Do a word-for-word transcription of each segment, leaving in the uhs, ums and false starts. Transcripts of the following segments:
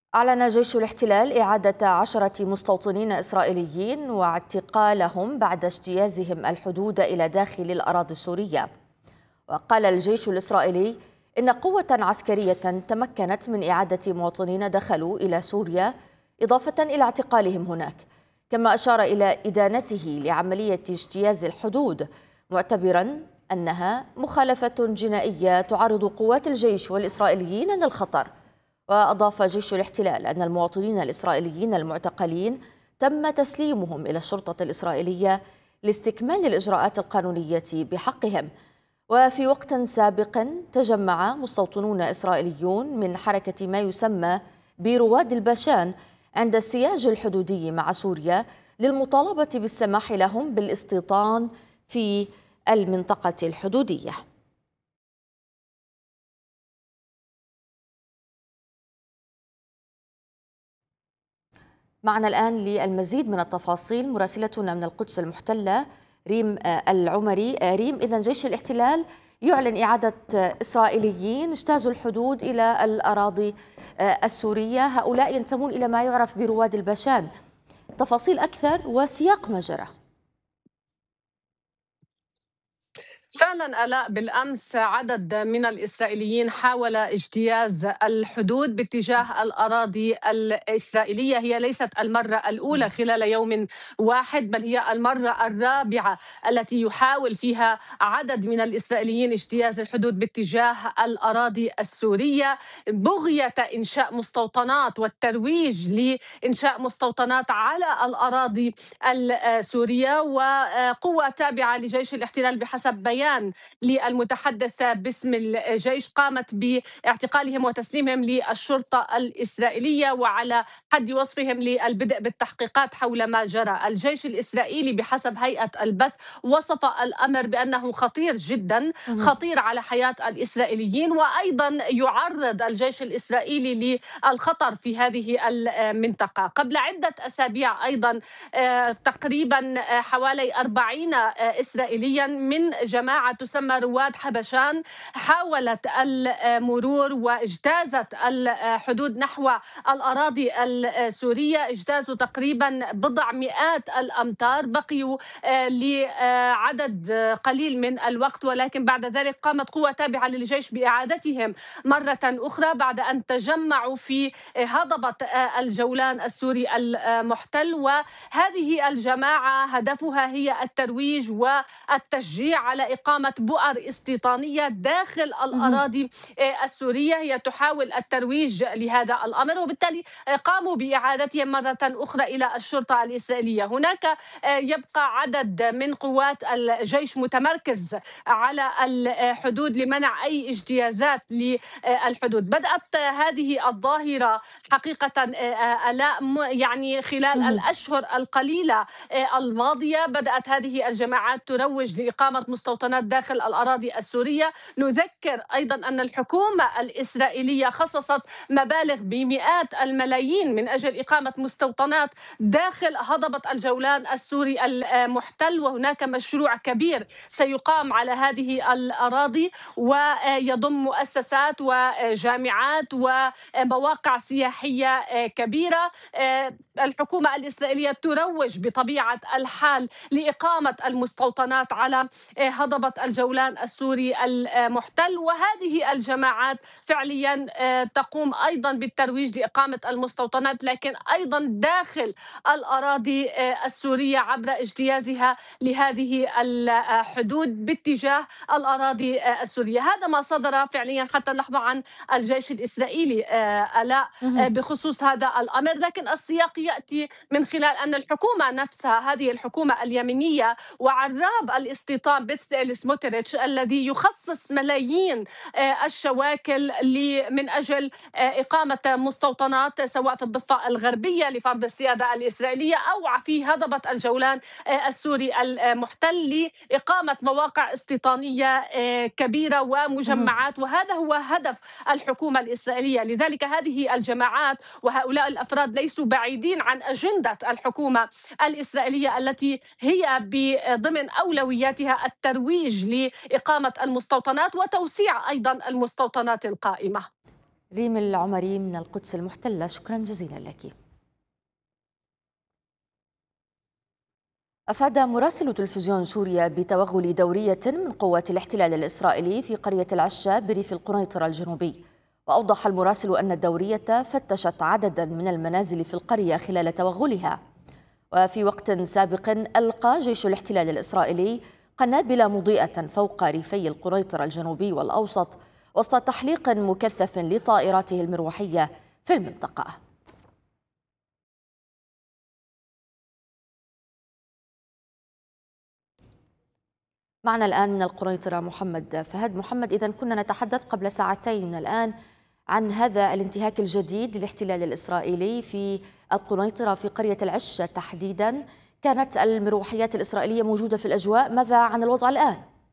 أعلن جيش الاحتلال إعادة عشرة مستوطنين إسرائيليين واعتقالهم بعد اجتيازهم الحدود إلى داخل الأراضي السورية. وقال الجيش الإسرائيلي إن قوة عسكرية تمكنت من إعادة مواطنين دخلوا إلى سوريا إضافة إلى اعتقالهم هناك، كما أشار إلى إدانته لعملية اجتياز الحدود، معتبرا أنها مخالفة جنائية تعرض قوات الجيش والإسرائيليين للخطر. وأضاف جيش الاحتلال أن المواطنين الإسرائيليين المعتقلين تم تسليمهم إلى الشرطة الإسرائيلية لاستكمال الإجراءات القانونية بحقهم. وفي وقت سابق تجمع مستوطنون إسرائيليون من حركة ما يسمى برواد الباشان عند السياج الحدودي مع سوريا للمطالبة بالسماح لهم بالاستيطان في المنطقة الحدودية. معنا الآن للمزيد من التفاصيل مراسلتنا من القدس المحتلة ريم آه، العمري. آه، ريم، إذن جيش الاحتلال يعلن إعادة آه، إسرائيليين اجتازوا الحدود إلى الأراضي آه، السورية، هؤلاء ينتمون إلى ما يعرف برواد الباشان. تفاصيل أكثر وسياق ما جرى. فعلا آلاء، بالأمس عدد من الإسرائيليين حاول اجتياز الحدود باتجاه الأراضي الإسرائيلية. هي ليست المرة الأولى خلال يوم واحد، بل هي المرة الرابعة التي يحاول فيها عدد من الإسرائيليين اجتياز الحدود باتجاه الأراضي السورية بغية إنشاء مستوطنات والترويج لإنشاء مستوطنات على الأراضي السورية. وقوة تابعة لجيش الاحتلال بحسب بيان للمتحدث باسم الجيش قامت باعتقالهم وتسليمهم للشرطة الإسرائيلية، وعلى حد وصفهم للبدء بالتحقيقات حول ما جرى. الجيش الإسرائيلي بحسب هيئة البث وصف الأمر بأنه خطير جدا، خطير على حياة الإسرائيليين، وأيضا يعرض الجيش الإسرائيلي للخطر في هذه المنطقة. قبل عدة أسابيع أيضا آه، تقريبا آه، حوالي أربعين آه، إسرائيليا من جماعة تسمى رواد حبشان حاولت المرور واجتازت الحدود نحو الأراضي السورية. اجتازوا تقريبا بضع مئات الأمتار، بقيوا آه، لعدد قليل من الوقت، ولكن بعد ذلك قامت قوة تابعة للجيش بإعادتهم مرة أخرى بعد أن تجمعوا في هضبة آه، الجولان السوري المحتل. وهذه الجماعة هدفها هي الترويج والتشجيع على إقامة بؤر استيطانية داخل الأراضي آه، السورية. هي تحاول الترويج لهذا الأمر، وبالتالي آه، قاموا بإعادتهم مرة أخرى إلى الشرطة الإسرائيلية. هناك آه، يبقى عدد من قوات الجيش متمركز على الحدود لمنع أي اجتيازات للحدود. بدأت هذه الظاهرة حقيقة آه، آلاء م- يعني خلال الأشهر القليلة آه، الماضية. بدأت هذه الجماعات تروج لإقامة مستوطنات داخل الأراضي السورية. نذكر أيضا أن الحكومة الإسرائيلية خصصت مبالغ بمئات الملايين من أجل إقامة مستوطنات داخل هضبة الجولان السوري المحتل، وهناك مشروع كبير سيقام على هذه الأراضي ويضم مؤسسات وجامعات ومواقع سياحية كبيرة. الحكومة الإسرائيلية تروج بطبيعة الحال لإقامة المستوطنات على هضبة الجولان السوري المحتل، وهذه الجماعات فعليا تقوم أيضا بالترويج لإقامة المستوطنات، لكن أيضا داخل الأراضي السورية عبر اجتيازها لهذه الحدود باتجاه الأراضي السورية. هذا ما صدر فعليا حتى اللحظة عن الجيش الإسرائيلي آلاء بخصوص هذا الأمر، لكن السياق يأتي من خلال أن الحكومة نفسها، هذه الحكومة اليمينية وعراب الاستيطان بيتسل سموتريتش الذي يخصص ملايين آه، الشواكل من أجل آه، إقامة مستوطنات سواء في الضفة الغربية لفرض السيادة الإسرائيلية أو في هضبة الجولان آه، السوري المحتل لإقامة مواقع استيطانية آه، كبيرة ومجمعات، وهذا هو هدف الحكومة الإسرائيلية. لذلك هذه الجماعات وهؤلاء الأفراد ليسوا بعيدين عن أجندة الحكومة الإسرائيلية التي هي ضمن أولوياتها الترويج لإقامة المستوطنات وتوسيع أيضا المستوطنات القائمة. ريم العمري من القدس المحتلة، شكرا جزيلا لك. أفاد مراسل تلفزيون سوريا بتوغل دورية من قوات الاحتلال الإسرائيلي في قرية العشة بريف القنيطرة الجنوبي. وأوضح المراسل أن الدورية فتشت عددا من المنازل في القرية خلال توغلها. وفي وقت سابق ألقى جيش الاحتلال الإسرائيلي قنابل مضيئة فوق ريفي القنيطرة الجنوبي والأوسط وسط تحليق مكثف لطائراته المروحية في المنطقة. معنا الآن من القنيطرة محمد فهد. محمد، إذن كنا نتحدث قبل ساعتين من الآن عن هذا الانتهاك الجديد للاحتلال الإسرائيلي في القنيطرة في قرية العشة تحديدا. كانت المروحيات الإسرائيلية موجودة في الأجواء، ماذا عن الوضع الآن؟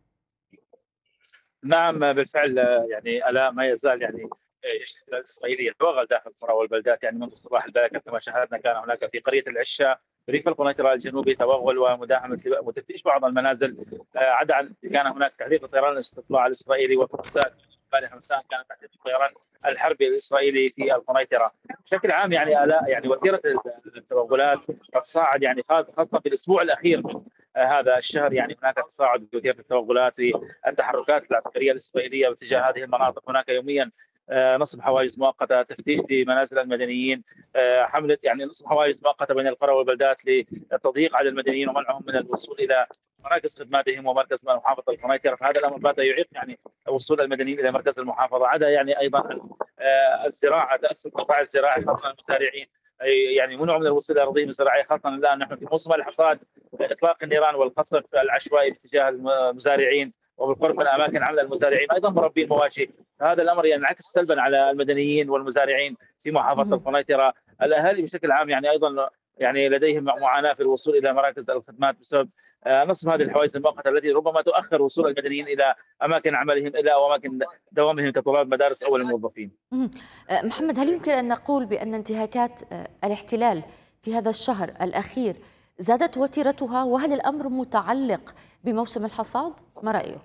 نعم بالفعل، يعني الاء ما يزال يعني جيش الاحتلال الاسرائيلي يتوغل داخل القرى والبلدات يعني منذ الصباح الباكر كما شاهدنا. كان هناك في قريه العشه ريف القنيطره الجنوبي توغل ومداهمه وتفتيش بعض المنازل، عدا عن كان هناك تحليق طيران الاستطلاع الاسرائيلي وفرسان مساء كانت تحليق الطيران الحربي الاسرائيلي في القنيطره. بشكل عام يعني الاء يعني وتيره التوغلات قد صاعد يعني خاصه في الاسبوع الاخير من هذا الشهر، يعني هناك تصاعد وتيره التوغلات في التحركات العسكريه الاسرائيليه باتجاه هذه المناطق. هناك يوميا نصب حواجز مؤقته، تفتيش لمنازل المدنيين، حمله يعني نصب حواجز مؤقته بين القرى والبلدات لتضييق على المدنيين ومنعهم من الوصول الى مراكز خدماتهم ومركز محافظه القنيطره. فهذا الامر بات يعيق يعني وصول المدنيين الى مركز المحافظه، عدا يعني ايضا الزراعه، تاثر القطاع الزراعي خاصه المزارعين يعني منعوا من الوصول الى اراضيهم الزراعيه، خاصه الان نحن في موسم الحصاد. اطلاق النيران والقصف العشوائي باتجاه المزارعين وبالقرب من اماكن عمل المزارعين، ايضا مربي المواشي. هذا الامر ينعكس سلبا على المدنيين والمزارعين في محافظه القنيطره. الاهالي بشكل عام يعني ايضا يعني لديهم معاناه في الوصول الى مراكز الخدمات بسبب نصب هذه الحواجز المؤقته التي ربما تؤخر وصول المدنيين الى اماكن عملهم الى اماكن دوامهم كطلاب مدارس او الموظفين. محمد، هل يمكن ان نقول بان انتهاكات الاحتلال في هذا الشهر الاخير زادت وتيرتها، وهل الامر متعلق بموسم الحصاد؟ ما رايك؟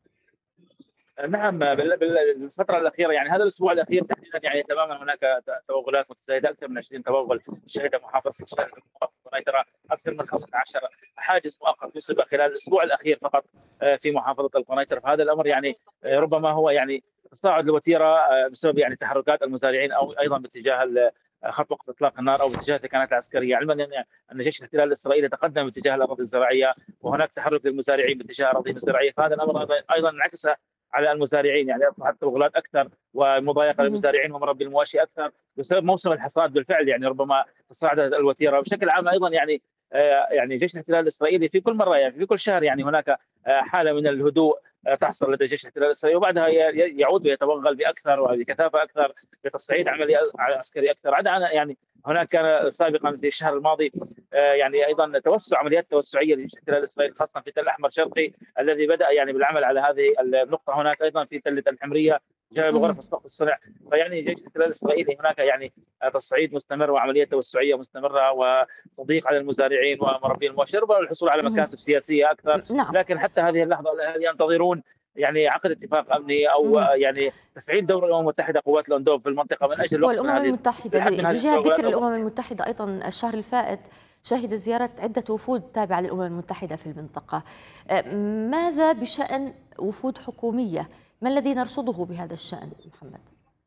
نعم بالفترة الأخيرة يعني هذا الأسبوع الأخير تحديدا يعني تماما هناك توغلات متزايدة، أكثر من عشرين توغل شهد محافظة القنيطرة، أكثر من خمسة عشر حاجز مؤقت نصب خلال الأسبوع الأخير فقط في محافظة القنيطرة. فهذا الأمر يعني ربما هو يعني تصاعد الوتيرة بسبب يعني تحركات المزارعين أو أيضا باتجاه خط وقف اطلاق النار او باتجاه الكيانات العسكريه، علما ان جيش الاحتلال الاسرائيلي تقدم باتجاه الاراضي الزراعيه وهناك تحرك للمزارعين باتجاه اراضيهم الزراعيه. فهذا الامر ايضا انعكس على المزارعين، يعني اصبحت توغلات اكثر ومضايقه للمزارعين ومربي المواشي اكثر بسبب موسم الحصاد. بالفعل يعني ربما تصاعدت الوتيره. وبشكل عام ايضا يعني يعني جيش الاحتلال الاسرائيلي في كل مره يعني في كل شهر يعني هناك حاله من الهدوء تحصل لدى جيش الاحتلال الاسرائيلي، وبعدها يعود ويتوغل باكثر وبكثافه اكثر بتصعيد عملي عسكري اكثر. عدا يعني هناك كان سابقا في الشهر الماضي يعني ايضا توسع عمليات توسعيه لجيش الاحتلال الاسرائيلي خاصه في تل احمر شرقي الذي بدا يعني بالعمل على هذه النقطه. هناك ايضا في تله الحمريه جانب غرف اسبق الصنع. فيعني جيش الاحتلال الاسرائيلي هناك يعني تصعيد مستمر وعمليات توسعيه مستمره وتضييق على المزارعين ومربي المواشي للحصول على مكاسب سياسيه اكثر. نعم. لكن حتى هذه اللحظه الاهالي ينتظرون يعني عقد اتفاق امني او مم. يعني تفعيل دور الامم المتحده قوات الاندوف في المنطقه من اجل الوقف والامم المتحده. بجهه ذكر الامم المتحده ايضا الشهر الفائت شهد زياره عده وفود تابعه للامم المتحده في المنطقه. ماذا بشان وفود حكوميه؟ ما الذي نرصده بهذا الشان محمد؟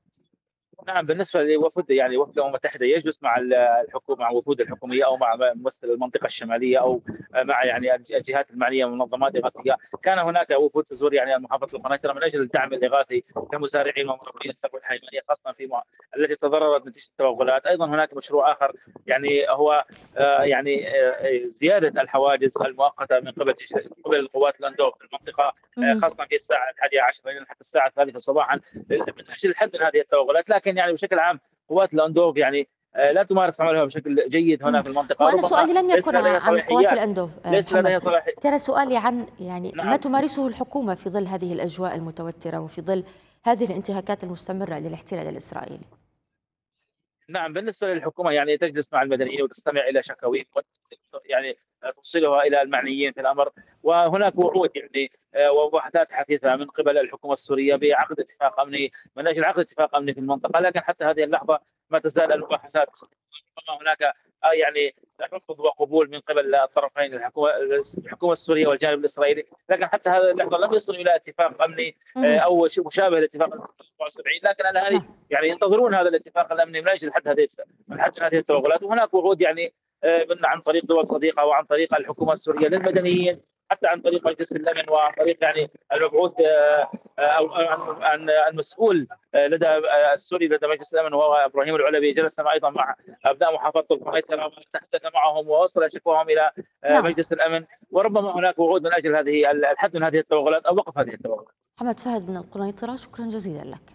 نعم بالنسبه لوفد يعني وفد الامم المتحده يجلس مع الحكومه مع وفود الحكوميه او مع ممثل المنطقه الشماليه او مع يعني الجهات المعنيه ومنظمات اغاثيه. كان هناك وفود تزور يعني محافظه القنيطره من اجل الدعم الاغاثي للمزارعين ومربين الثروه الحيوانيه خاصه في مع... التي تضررت نتيجه التوغلات. ايضا هناك مشروع اخر يعني هو آه يعني آه زياده الحواجز المؤقته من قبل قبل القوات الاندوف في المنطقه آه خاصه في الساعه الحادية عشر حتى الساعه الثالثة صباحا من اجل الحد من هذه التوغلات. لكن يعني بشكل عام قوات الاندوف يعني لا تمارس عملها بشكل جيد هنا في المنطقه. وانا سؤالي لم يكن عن قوات الاندوف ليس لديها صلاحيات، كان سؤالي عن يعني نعم. ما تمارسه الحكومه في ظل هذه الاجواء المتوتره وفي ظل هذه الانتهاكات المستمره للاحتلال الاسرائيلي. نعم، بالنسبة للحكومة يعني تجلس مع المدنيين وتستمع إلى شكاويهم يعني توصلها إلى المعنيين في الأمر، وهناك وعود يعني آه، ومباحثات حثيثة من قبل الحكومة السورية بعقد اتفاق أمني من أجل عقد اتفاق أمني في المنطقة، لكن حتى هذه اللحظة ما تزال المباحثات. هناك آه، يعني رفض وقبول من قبل الطرفين، الحكومة الحكومة السورية والجانب الإسرائيلي، لكن حتى هذه اللحظة لم يصلوا إلى اتفاق أمني آه، مهم. أو شيء مشابه لاتفاق أربعة وسبعين، لكن الأهالي نعم. يعني ينتظرون هذا الاتفاق الأمني من أجل حد هذه من حجم هذه التوغلات. وهناك وعود يعني آه، من عن طريق دول صديقه وعن طريق الحكومه السوريه للمدنيين، حتى عن طريق مجلس الامن وعن طريق يعني المبعوث آه، آه، او عن عن المسؤول آه، لدى آه، السوري لدى مجلس الامن وهو ابراهيم العلبي. جلس ايضا مع ابناء محافظه القنيطره وتحدث معهم ووصل شكواهم الى آه، نعم. مجلس الامن، وربما هناك وعود من اجل هذه الحد من هذه التوغلات او وقف هذه التوغلات. محمد فهد من القنيطرة، شكرا جزيلا لك.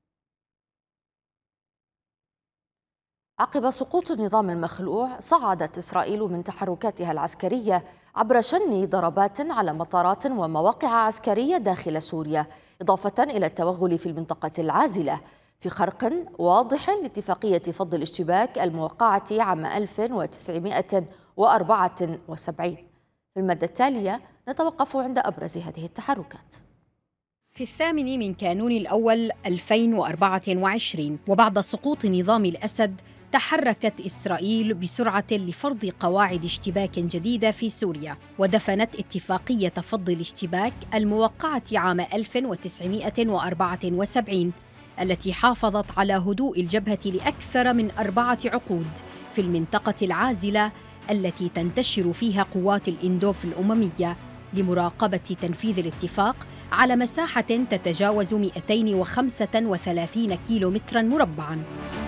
عقب سقوط النظام المخلوع، صعدت إسرائيل من تحركاتها العسكرية عبر شن ضربات على مطارات ومواقع عسكرية داخل سوريا، إضافة إلى التوغل في المنطقة العازلة في خرق واضح لاتفاقية فض الاشتباك الموقعة عام ألف وتسعمائة وأربعة وسبعين. في المادة التالية نتوقف عند أبرز هذه التحركات. في الثامن من كانون الأول ألفين وأربعة وعشرين، وبعد سقوط نظام الأسد، تحركت إسرائيل بسرعة لفرض قواعد اشتباك جديدة في سوريا، ودفنت اتفاقية فض الاشتباك الموقعة عام ألف وتسعمائة وأربعة وسبعين، التي حافظت على هدوء الجبهة لأكثر من أربعة عقود في المنطقة العازلة التي تنتشر فيها قوات الإندوف الأممية لمراقبة تنفيذ الاتفاق على مساحة تتجاوز مئتين وخمسة وثلاثين كيلومتراً مربعاً.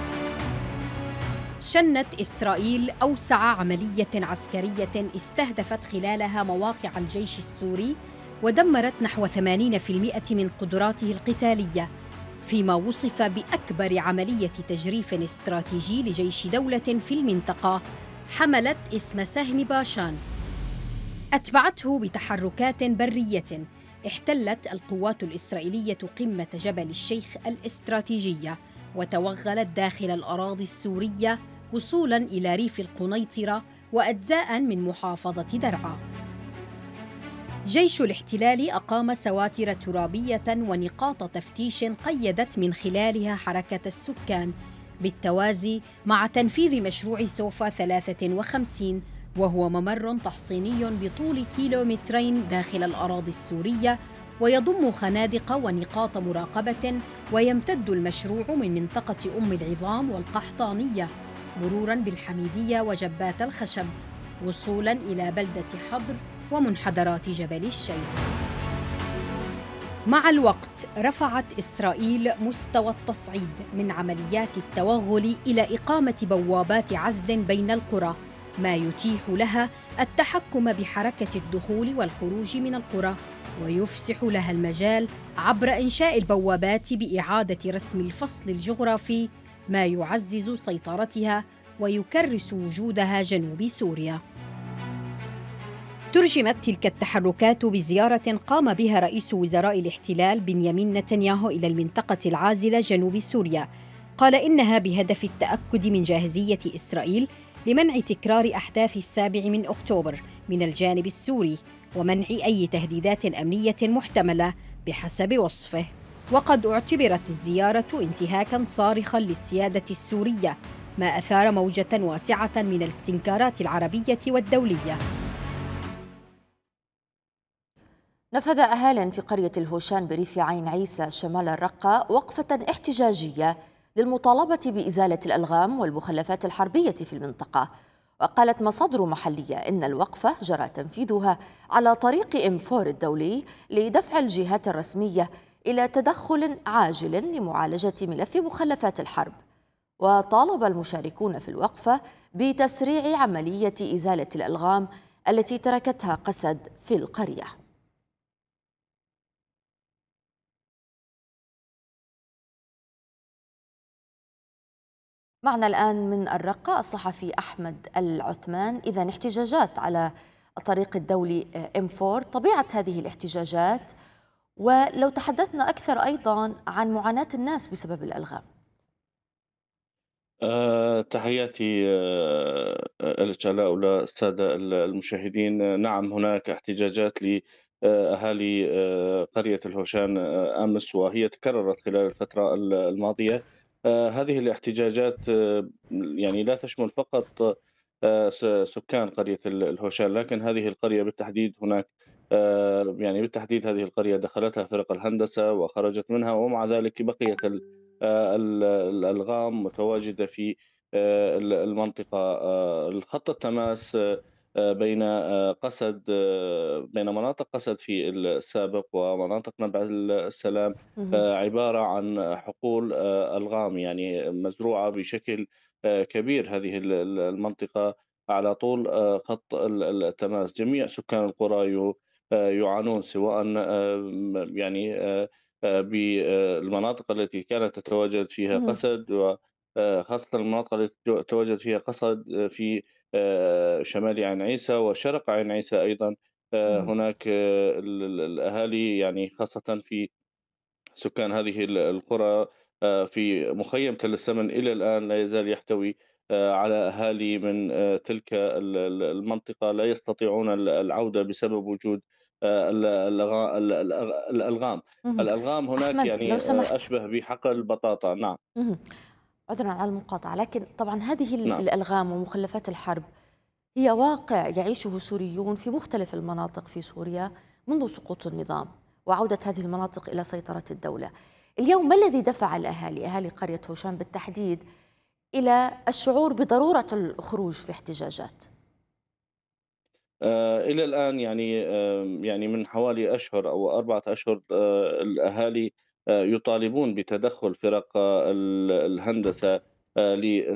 شنت إسرائيل أوسع عملية عسكرية استهدفت خلالها مواقع الجيش السوري ودمرت نحو ثمانين بالمئة من قدراته القتالية، فيما وصف بأكبر عملية تجريف استراتيجي لجيش دولة في المنطقة حملت اسم سهم باشان. أتبعته بتحركات برية. احتلت القوات الإسرائيلية قمة جبل الشيخ الاستراتيجية وتوغلت داخل الأراضي السورية وصولاً إلى ريف القنيطرة وأجزاء من محافظة درعا. جيش الاحتلال أقام سواتر ترابية ونقاط تفتيش قيدت من خلالها حركة السكان، بالتوازي مع تنفيذ مشروع سوفا ثلاثة وخمسين، وهو ممر تحصيني بطول كيلومترين داخل الأراضي السورية، ويضم خنادق ونقاط مراقبة، ويمتد المشروع من منطقة أم العظام والقحطانية مرورا بالحميدية وجبات الخشب وصولا إلى بلدة حضر ومنحدرات جبل الشيخ. مع الوقت رفعت إسرائيل مستوى التصعيد من عمليات التوغل إلى إقامة بوابات عزل بين القرى، ما يتيح لها التحكم بحركة الدخول والخروج من القرى، ويفسح لها المجال عبر إنشاء البوابات بإعادة رسم الفصل الجغرافي، ما يعزز سيطرتها ويكرس وجودها جنوب سوريا. ترجمت تلك التحركات بزيارة قام بها رئيس وزراء الاحتلال بنيامين نتنياهو إلى المنطقة العازلة جنوب سوريا. قال إنها بهدف التأكد من جاهزية إسرائيل لمنع تكرار أحداث السابع من أكتوبر من الجانب السوري ومنع أي تهديدات أمنية محتملة بحسب وصفه. وقد اعتبرت الزيارة انتهاكاً صارخاً للسيادة السورية، ما أثار موجة واسعة من الاستنكارات العربية والدولية. نفذ أهال في قرية الهوشان بريف عين عيسى شمال الرقة وقفة احتجاجية للمطالبة بإزالة الألغام والمخلفات الحربية في المنطقة. وقالت مصادر محلية إن الوقفة جرى تنفيذها على طريق إم فور الدولي لدفع الجهات الرسمية إلى تدخل عاجل لمعالجة ملف مخلفات الحرب. وطالب المشاركون في الوقفة بتسريع عملية إزالة الألغام التي تركتها قسد في القرية. معنا الآن من الرقة الصحفي أحمد العثمان. إذن احتجاجات على الطريق الدولي إم فور، طبيعة هذه الاحتجاجات، ولو تحدثنا أكثر أيضا عن معاناة الناس بسبب الألغام. آآ تحياتي آآ لك علاء وللسادة ال المشاهدين. نعم، هناك احتجاجات ل آآ أهالي آآ قرية الهوشان آآ أمس، وهي تكررت خلال الفترة ال الماضية. آآ هذه الاحتجاجات آه، يعني لا تشمل فقط آآ س سكان قرية ال الهوشان، لكن هذه القرية بالتحديد هناك آآ يعني بالتحديد هذه القرية دخلتها فرق الهندسة وخرجت منها، ومع ذلك بقيت ال آآ ال الألغام متواجدة في آآ ال المنطقة. آآ الخط التماس آآ بين آآ قسد آه، بين مناطق قسد في ال السابق ومناطق نبع ال السلام اهم، آآ عبارة عن حقول آآ ألغام، يعني مزروعة بشكل آآ كبير. هذه ال ال المنطقة على طول آآ خط ال ال التماس. جميع سكان القرى يو آآ يعانون، سواء آمم يعني آآ آآ بالمناطق التي كانت تتواجد فيها اهم، قسد، و آآ خاصةً المناطق التي ت تواجد فيها قسد آه، في آآ شمال عين عيسى وشرق عين عيسى أيضًا. آآ اهم، هناك آه، ال ال الأهالي، يعني خاصةً في سكان هذه ال القرى آآ في مخيم تل السمن إلى الآن لا يزال يحتوي آآ على أهالي من آآ تلك ال ال المنطقة لا يستطيعون ال العودة بسبب وجود آآ ال الأغا ال الأغ الألغام. اهم. الألغام هناك أحمد لو يعني آآ سمحت. أشبه بحقل البطاطا. نعم. اهم. عذرًا على المقاطعة، لكن طبعًا هذه ال نعم. الألغام ومخلفات الحرب هي واقع يعيشه سوريون في مختلف المناطق في سوريا منذ سقوط النظام وعودة هذه المناطق إلى سيطرة الدولة. اليوم ما الذي دفع الأهالي، أهالي قرية هوشان بالتحديد، إلى الشعور بضرورة الخروج في احتجاجات؟ آآ إلى الآن، يعني آمم يعني من حوالي أشهر أو أربعة أشهر آآ الأهالي آآ يطالبون بتدخُّل فرق آه، ال الهندسة آآ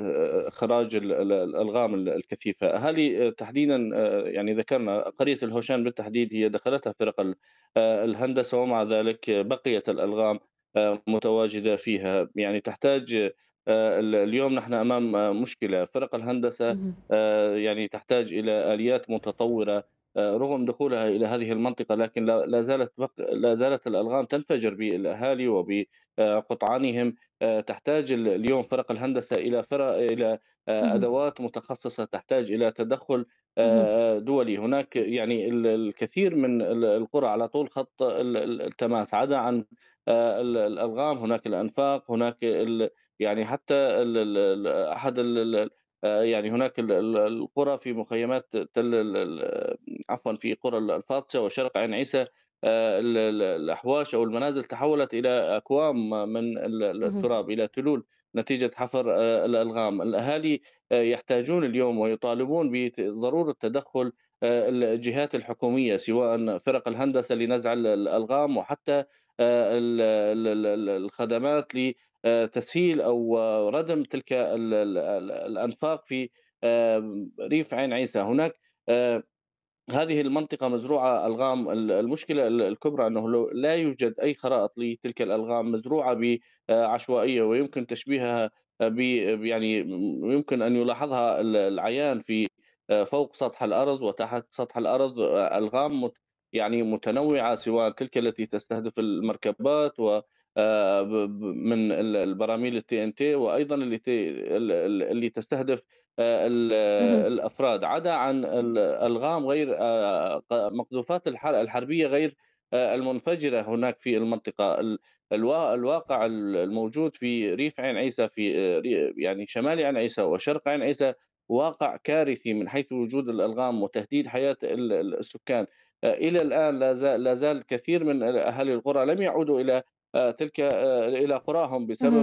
لإخراج ال ال الألغام ال الكثيفة. أهالي آآ تحديدًا آآ يعني ذكرنا قرية الهوشان بالتحديد هي دخلتها فرق ال آآ الهندسة، ومع ذلك بقيت الألغام آآ متواجدة فيها. يعني تحتاج آآ ال اليوم نحن أمام آه، مشكلة. فرق الهندسة اهم، آآ يعني تحتاج إلى آليات متطورة آآ رغم دخولها إلى هذه المنطقة، لكن لا لا زالت بق لا زالت الألغام تنفجر بالأهالي وب آآ قطعانهم. آآ تحتاج ال اليوم فرق الهندسة إلى فر إلى آآ اهم، أدوات متخصصة، تحتاج إلى تدخُّل اهم، آآ دولي. هناك يعني ال الكثير من ال القرى على طول خط ال ال التماس، عدا عن آآ ال الألغام. هناك الأنفاق، هناك ال يعني حتى ال ال ال أحد ال ال آآ يعني هناك ال ال القرى في مخيمات تل ال ال عفوًا في قرى ال الفاطسة وشرق عين عيسى. آآ ال ال الأحواش أو المنازل تحوّلت إلى أكوام من ال ال اهم، التراب، إلى تلول، نتيجة حفر آآ الألغام. الأهالي آآ يحتاجون اليوم ويطالبون بت ضرورة تدخُّل آآ الجهات الحكومية، سواء فرق الهندسة لنزع ال الألغام، وحتى آآ ال ال ال ال الخدمات ل آآ تسهيل أو آه، ردم تلك ال ال ال الأنفاق في آمم ريف عين عيسى. هناك آآ هذه المنطقة مزروعة ألغام. ال المشكلة ال الكبرى أنه لو لا يوجد أي خرائط لتلك الألغام، مزروعة ب آآ عشوائية، ويمكن تشبيهها ب يعني م يمكن أن يلاحظها ال العيان في آآ فوق سطح الأرض وتحت سطح الأرض. آآ ألغام مت يعني متنوعة، سواء تلك التي تستهدف المركبات و آآ ب ب من ال البراميل الTNT، وأيضًا اللي ت ال ال اللي تستهدف آآ ال اهم، الأفراد، عدا عن ال ألغام غير آآ ق مقذوفات الح الحربية غير آآ المنفجرة هناك في المنطقة. ال الوا الواقع ال الموجود في ريف عين عيسى، في آآ ر يعني شمال عين عيسى وشرق عين عيسى، واقع كارثي من حيث وجود الألغام وتهديد حياة ال ال السكان. آآ إلى الآن لا زال لا زال كثير من أهالي القرى لم يعودوا إلى آآ تلك آآ إلى قراهم اهم. بسبب